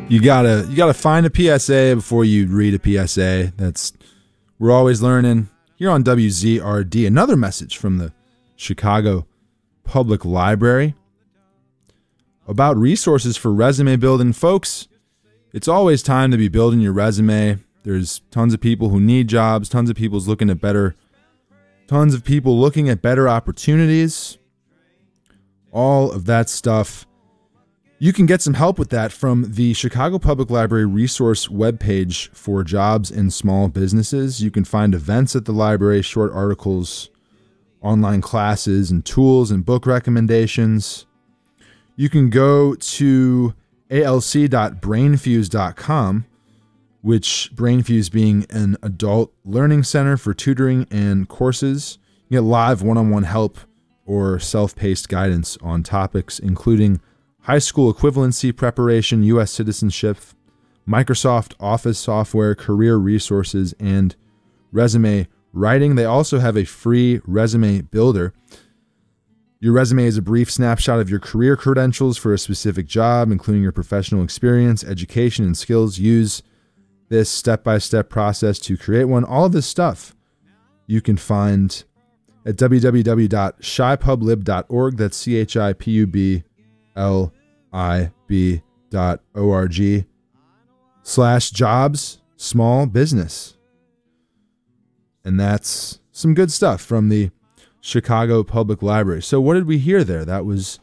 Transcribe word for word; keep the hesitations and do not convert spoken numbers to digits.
You gotta you gotta find a P S A before you read a P S A. That's we're always learning here on W Z R D. Another message from the Chicago Public Library about resources for resume building. Folks, it's always time to be building your resume. There's tons of people who need jobs, tons of people's looking at better, tons of people looking at better opportunities. All of that stuff. You can get some help with that from the Chicago Public Library resource webpage for jobs in small businesses. You can find events at the library, short articles, online classes, and tools and book recommendations. You can go to A L C dot brainfuse dot com, which Brainfuse being an adult learning center for tutoring and courses. You get live one-on-one help or self-paced guidance on topics including high school equivalency preparation, U S citizenship, Microsoft Office software, career resources, and resume writing. They also have a free resume builder. Your resume is a brief snapshot of your career credentials for a specific job, including your professional experience, education, and skills. Use this step-by-step process to create one. All of this stuff you can find at w w w dot chipublib dot org. That's C H I P U B L I B dot O R G slash jobs small business. And that's some good stuff from the Chicago Public Library. So what did we hear there? That was